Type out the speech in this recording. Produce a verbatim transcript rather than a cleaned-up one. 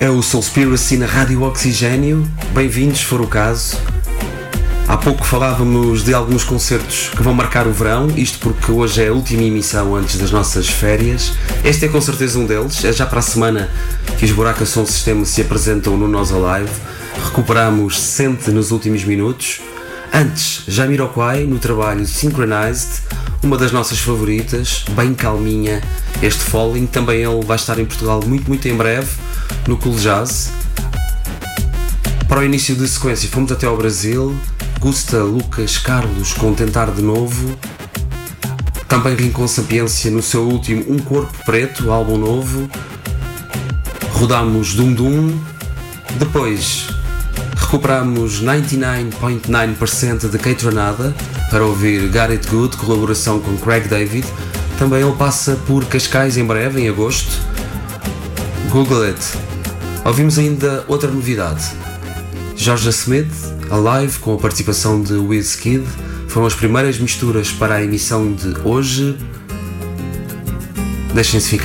É o Soulspiracy na Rádio Oxigênio. Bem-vindos, se for o caso. Há pouco falávamos de alguns concertos que vão marcar o verão, isto porque hoje é a última emissão antes das nossas férias. Este é com certeza um deles. É já para a semana que os Buraca Som Sistema se apresentam no Nós Alive. Recuperamos Sente nos últimos minutos. Antes, Jamiroquai no trabalho Synchronized, uma das nossas favoritas, bem calminha. Este Falling, também ele vai estar em Portugal muito, muito em breve, no Cool Jazz. Para o início de sequência fomos até ao Brasil. Gusta Lucas Carlos com Tentar de Novo. Também Rincon Sapiência no seu último Um Corpo Preto, álbum novo. Rodámos Dum Dum. Depois recuperámos noventa e nove vírgula nove por cento de Keitranada para ouvir Got It Good, colaboração com Craig David. Também ele passa por Cascais em breve, em agosto. Google It. Ouvimos ainda outra novidade. Georgia Smith, Alive, com a participação de Wizkid, foram as primeiras misturas para a emissão de hoje. Deixem-se ficar.